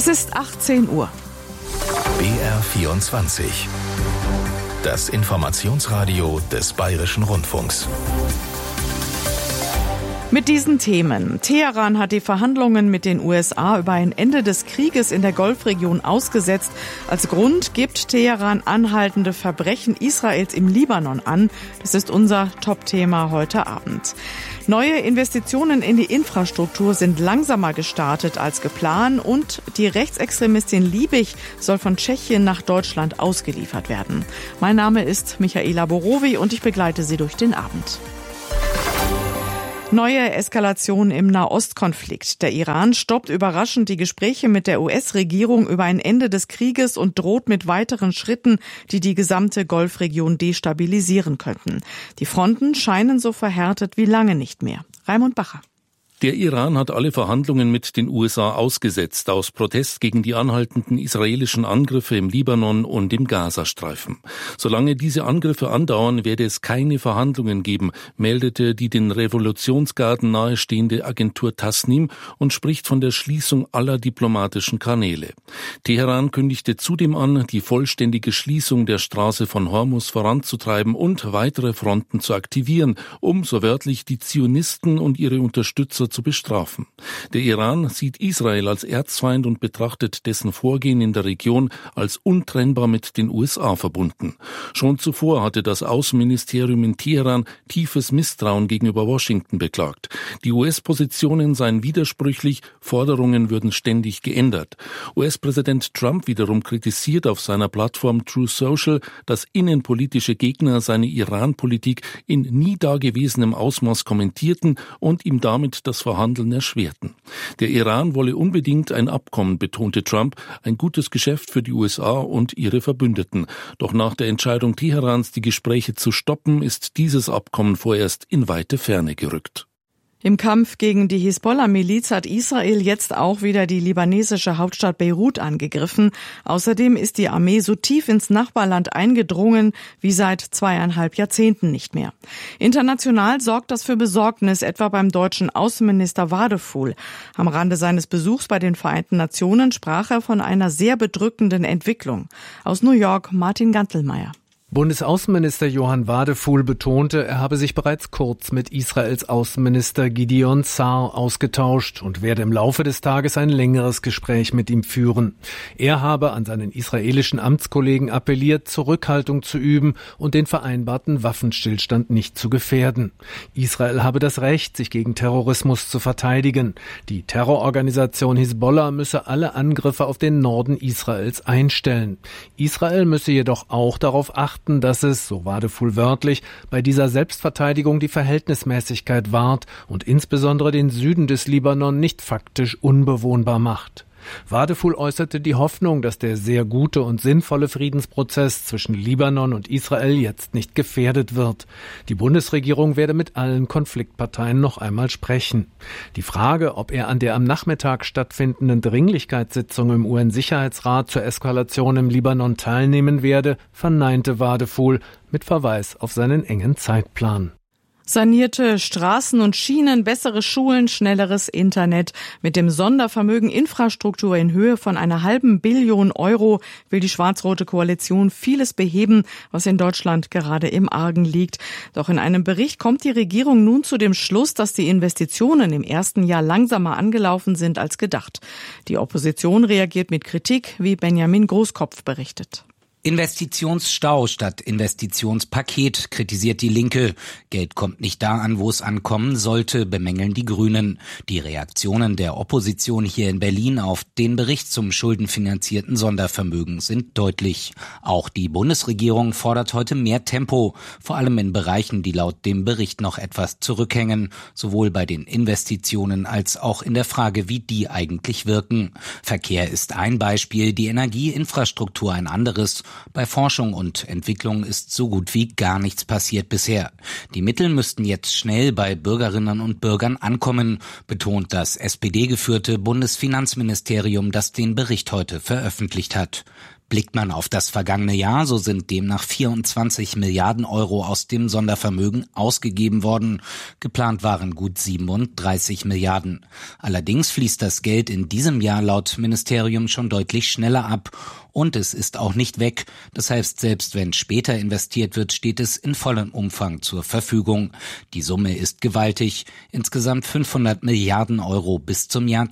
ist 18 Uhr. BR24. Das Informationsradio des Bayerischen Rundfunks. Mit diesen Themen. Teheran hat die Verhandlungen mit den USA über ein Ende des Krieges in der Golfregion ausgesetzt. Als Grund gibt Teheran anhaltende Verbrechen Israels im Libanon an. Das ist unser Top-Thema heute Abend. Neue Investitionen in die Infrastruktur sind langsamer gestartet als geplant und die Rechtsextremistin Liebig soll von Tschechien nach Deutschland ausgeliefert werden. Mein Name ist Michaela Borowi und ich begleite Sie durch den Abend. Neue Eskalation im Nahostkonflikt. Der Iran stoppt überraschend die Gespräche mit der US-Regierung über ein Ende des Krieges und droht mit weiteren Schritten, die die gesamte Golfregion destabilisieren könnten. Die Fronten scheinen so verhärtet wie lange nicht mehr. Raimund Bacher. Der Iran hat alle Verhandlungen mit den USA ausgesetzt, aus Protest gegen die anhaltenden israelischen Angriffe im Libanon und im Gazastreifen. Solange diese Angriffe andauern, werde es keine Verhandlungen geben, meldete die den Revolutionsgarden nahestehende Agentur Tasnim und spricht von der Schließung aller diplomatischen Kanäle. Teheran kündigte zudem an, die vollständige Schließung der Straße von Hormuz voranzutreiben und weitere Fronten zu aktivieren, um, so wörtlich, die Zionisten und ihre Unterstützer zu bestrafen. Der Iran sieht Israel als Erzfeind und betrachtet dessen Vorgehen in der Region als untrennbar mit den USA verbunden. Schon zuvor hatte das Außenministerium in Teheran tiefes Misstrauen gegenüber Washington beklagt. Die US-Positionen seien widersprüchlich, Forderungen würden ständig geändert. US-Präsident Trump wiederum kritisiert auf seiner Plattform Truth Social, dass innenpolitische Gegner seine Iran-Politik in nie dagewesenem Ausmaß kommentierten und ihm damit das Verhandeln erschwerten. Der Iran wolle unbedingt ein Abkommen, betonte Trump, ein gutes Geschäft für die USA und ihre Verbündeten. Doch nach der Entscheidung Teherans, die Gespräche zu stoppen, ist dieses Abkommen vorerst in weite Ferne gerückt. Im Kampf gegen die Hisbollah-Miliz hat Israel jetzt auch wieder die libanesische Hauptstadt Beirut angegriffen. Außerdem ist die Armee so tief ins Nachbarland eingedrungen wie seit 2,5 Jahrzehnten nicht mehr. International sorgt das für Besorgnis, etwa beim deutschen Außenminister Wadefuhl. Am Rande seines Besuchs bei den Vereinten Nationen sprach er von einer sehr bedrückenden Entwicklung. Aus New York Martin Gantelmeier. Bundesaußenminister Johann Wadefuhl betonte, er habe sich bereits kurz mit Israels Außenminister Gideon Sa'ar ausgetauscht und werde im Laufe des Tages ein längeres Gespräch mit ihm führen. Er habe an seinen israelischen Amtskollegen appelliert, Zurückhaltung zu üben und den vereinbarten Waffenstillstand nicht zu gefährden. Israel habe das Recht, sich gegen Terrorismus zu verteidigen. Die Terrororganisation Hisbollah müsse alle Angriffe auf den Norden Israels einstellen. Israel müsse jedoch auch darauf achten, dass es, so Wadefuhl wörtlich, bei dieser Selbstverteidigung die Verhältnismäßigkeit wahrt und insbesondere den Süden des Libanon nicht faktisch unbewohnbar macht. Wadefuhl äußerte die Hoffnung, dass der sehr gute und sinnvolle Friedensprozess zwischen Libanon und Israel jetzt nicht gefährdet wird. Die Bundesregierung werde mit allen Konfliktparteien noch einmal sprechen. Die Frage, ob er an der am Nachmittag stattfindenden Dringlichkeitssitzung im UN-Sicherheitsrat zur Eskalation im Libanon teilnehmen werde, verneinte Wadefuhl mit Verweis auf seinen engen Zeitplan. Sanierte Straßen und Schienen, bessere Schulen, schnelleres Internet. Mit dem Sondervermögen Infrastruktur in Höhe von 500 Milliarden Euro will die schwarz-rote Koalition vieles beheben, was in Deutschland gerade im Argen liegt. Doch in einem Bericht kommt die Regierung nun zu dem Schluss, dass die Investitionen im ersten Jahr langsamer angelaufen sind als gedacht. Die Opposition reagiert mit Kritik, wie Benjamin Großkopf berichtet. Investitionsstau statt Investitionspaket, kritisiert die Linke. Geld kommt nicht da an, wo es ankommen sollte, bemängeln die Grünen. Die Reaktionen der Opposition hier in Berlin auf den Bericht zum schuldenfinanzierten Sondervermögen sind deutlich. Auch die Bundesregierung fordert heute mehr Tempo, vor allem in Bereichen, die laut dem Bericht noch etwas zurückhängen, sowohl bei den Investitionen als auch in der Frage, wie die eigentlich wirken. Verkehr ist ein Beispiel, die Energieinfrastruktur ein anderes. Bei Forschung und Entwicklung ist so gut wie gar nichts passiert bisher. Die Mittel müssten jetzt schnell bei Bürgerinnen und Bürgern ankommen, betont das SPD-geführte Bundesfinanzministerium, das den Bericht heute veröffentlicht hat. Blickt man auf das vergangene Jahr, so sind demnach 24 Milliarden Euro aus dem Sondervermögen ausgegeben worden. Geplant waren gut 37 Milliarden. Allerdings fließt das Geld in diesem Jahr laut Ministerium schon deutlich schneller ab. Und es ist auch nicht weg. Das heißt, selbst wenn später investiert wird, steht es in vollem Umfang zur Verfügung. Die Summe ist gewaltig. Insgesamt 500 Milliarden Euro bis zum Jahr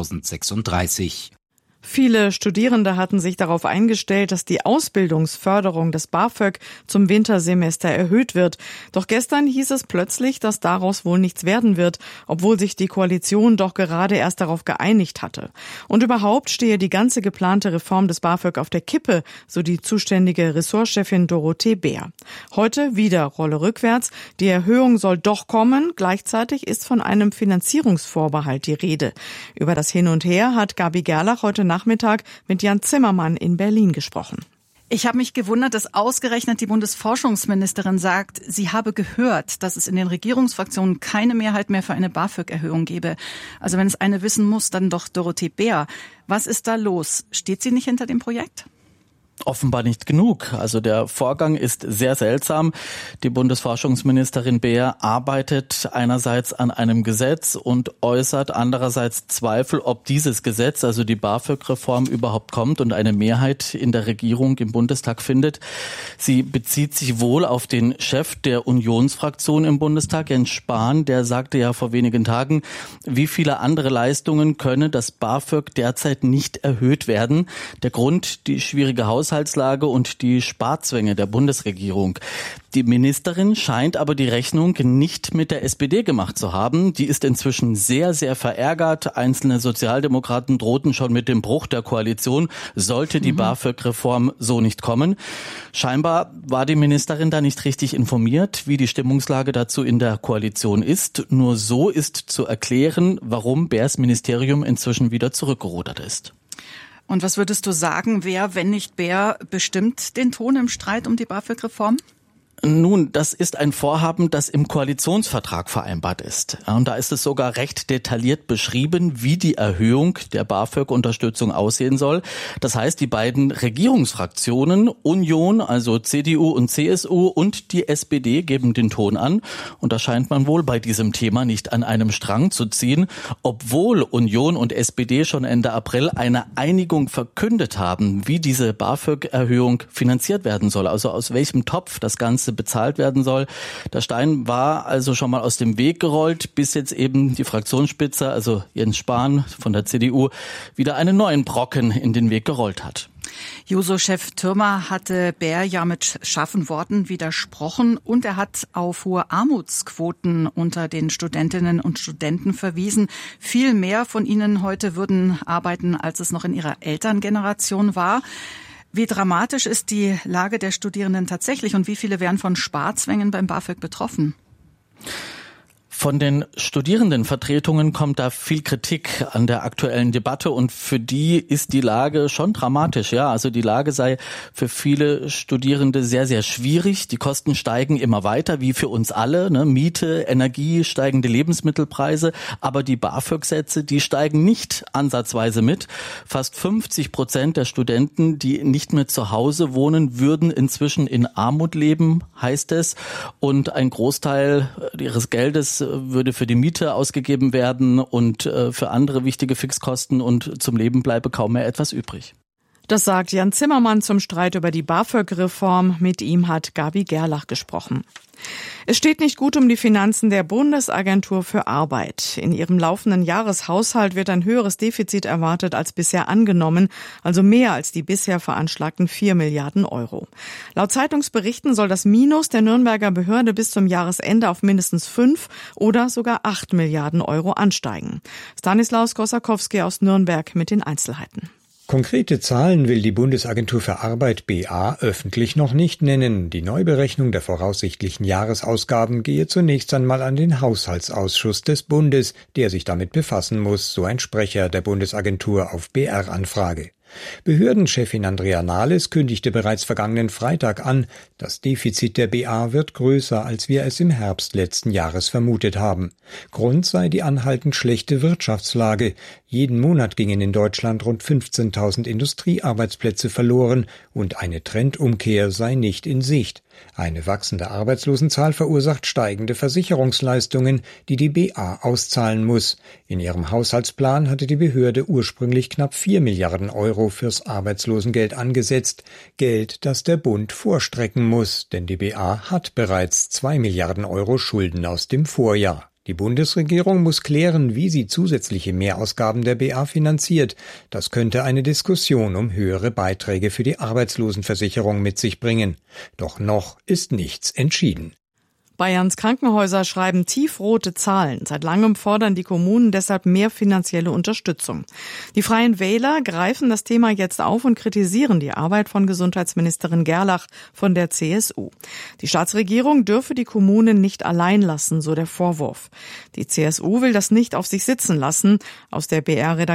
2036. Viele Studierende hatten sich darauf eingestellt, dass die Ausbildungsförderung des BAföG zum Wintersemester erhöht wird. Doch gestern hieß es plötzlich, dass daraus wohl nichts werden wird, obwohl sich die Koalition doch gerade erst darauf geeinigt hatte. Und überhaupt stehe die ganze geplante Reform des BAföG auf der Kippe, so die zuständige Ressortchefin Dorothee Bär. Heute wieder Rolle rückwärts. Die Erhöhung soll doch kommen. Gleichzeitig ist von einem Finanzierungsvorbehalt die Rede. Über das Hin und Her hat Gabi Gerlach heute Nachmittag mit Jan Zimmermann in Berlin gesprochen. Ich habe mich gewundert, dass ausgerechnet die Bundesforschungsministerin sagt, sie habe gehört, dass es in den Regierungsfraktionen keine Mehrheit mehr für eine BAföG-Erhöhung gebe. Also wenn es eine wissen muss, dann doch Dorothee Bär. Was ist da los? Steht sie nicht hinter dem Projekt? Offenbar nicht genug. Also der Vorgang ist sehr seltsam. Die Bundesforschungsministerin Bär arbeitet einerseits an einem Gesetz und äußert andererseits Zweifel, ob dieses Gesetz, also die BAföG-Reform, überhaupt kommt und eine Mehrheit in der Regierung im Bundestag findet. Sie bezieht sich wohl auf den Chef der Unionsfraktion im Bundestag, Jens Spahn. Der sagte ja vor wenigen Tagen, wie viele andere Leistungen könne das BAföG derzeit nicht erhöht werden. Der Grund, die schwierige Haushaltslage und die Sparzwänge der Bundesregierung. Die Ministerin scheint aber die Rechnung nicht mit der SPD gemacht zu haben. Die ist inzwischen sehr, sehr verärgert. Einzelne Sozialdemokraten drohten schon mit dem Bruch der Koalition, sollte die BAföG-Reform so nicht kommen. Scheinbar war die Ministerin da nicht richtig informiert, wie die Stimmungslage dazu in der Koalition ist. Nur so ist zu erklären, warum Bärs Ministerium inzwischen wieder zurückgerudert ist. Und was würdest du sagen, wer, wenn nicht Bär, bestimmt den Ton im Streit um die BAföG-Reform? Nun, das ist ein Vorhaben, das im Koalitionsvertrag vereinbart ist. Und da ist es sogar recht detailliert beschrieben, wie die Erhöhung der BAföG-Unterstützung aussehen soll. Das heißt, die beiden Regierungsfraktionen, Union, also CDU und CSU und die SPD geben den Ton an. Und da scheint man wohl bei diesem Thema nicht an einem Strang zu ziehen, obwohl Union und SPD schon Ende April eine Einigung verkündet haben, wie diese BAföG-Erhöhung finanziert werden soll, also aus welchem Topf das Ganze bezahlt werden soll. Der Stein war also schon mal aus dem Weg gerollt, bis jetzt eben die Fraktionsspitze, also Jens Spahn von der CDU, wieder einen neuen Brocken in den Weg gerollt hat. Juso-Chef Thürmer hatte Bär ja mit scharfen Worten widersprochen und er hat auf hohe Armutsquoten unter den Studentinnen und Studenten verwiesen. Viel mehr von ihnen heute würden arbeiten, als es noch in ihrer Elterngeneration war. Wie dramatisch ist die Lage der Studierenden tatsächlich und wie viele wären von Sparzwängen beim BAföG betroffen? Von den Studierendenvertretungen kommt da viel Kritik an der aktuellen Debatte und für die ist die Lage schon dramatisch. Ja, also die Lage sei für viele Studierende sehr, sehr schwierig. Die Kosten steigen immer weiter, wie für uns alle, ne? Miete, Energie, steigende Lebensmittelpreise. Aber die BAföG-Sätze, die steigen nicht ansatzweise mit. Fast 50% der Studenten, die nicht mehr zu Hause wohnen, würden inzwischen in Armut leben, heißt es. Und ein Großteil ihres Geldes würde für die Miete ausgegeben werden und für andere wichtige Fixkosten und zum Leben bleibe kaum mehr etwas übrig. Das sagt Jan Zimmermann zum Streit über die BAföG-Reform. Mit ihm hat Gabi Gerlach gesprochen. Es steht nicht gut um die Finanzen der Bundesagentur für Arbeit. In ihrem laufenden Jahreshaushalt wird ein höheres Defizit erwartet als bisher angenommen, also mehr als die bisher veranschlagten 4 Milliarden Euro. Laut Zeitungsberichten soll das Minus der Nürnberger Behörde bis zum Jahresende auf mindestens 5 oder sogar 8 Milliarden Euro ansteigen. Stanislaus Kosakowski aus Nürnberg mit den Einzelheiten. Konkrete Zahlen will die Bundesagentur für Arbeit BA öffentlich noch nicht nennen. Die Neuberechnung der voraussichtlichen Jahresausgaben gehe zunächst einmal an den Haushaltsausschuss des Bundes, der sich damit befassen muss, so ein Sprecher der Bundesagentur auf BR-Anfrage. Behördenchefin Andrea Nahles kündigte bereits vergangenen Freitag an, das Defizit der BA wird größer, als wir es im Herbst letzten Jahres vermutet haben. Grund sei die anhaltend schlechte Wirtschaftslage. Jeden Monat gingen in Deutschland rund 15.000 Industriearbeitsplätze verloren und eine Trendumkehr sei nicht in Sicht. Eine wachsende Arbeitslosenzahl verursacht steigende Versicherungsleistungen, die die BA auszahlen muss. In ihrem Haushaltsplan hatte die Behörde ursprünglich knapp 4 Milliarden Euro fürs Arbeitslosengeld angesetzt. Geld, das der Bund vorstrecken muss, denn die BA hat bereits 2 Milliarden Euro Schulden aus dem Vorjahr. Die Bundesregierung muss klären, wie sie zusätzliche Mehrausgaben der BA finanziert. Das könnte eine Diskussion um höhere Beiträge für die Arbeitslosenversicherung mit sich bringen. Doch noch ist nichts entschieden. Bayerns Krankenhäuser schreiben tiefrote Zahlen. Seit langem fordern die Kommunen deshalb mehr finanzielle Unterstützung. Die Freien Wähler greifen das Thema jetzt auf und kritisieren die Arbeit von Gesundheitsministerin Gerlach von der CSU. Die Staatsregierung dürfe die Kommunen nicht allein lassen, so der Vorwurf. Die CSU will das nicht auf sich sitzen lassen. Aus der BR-Redaktion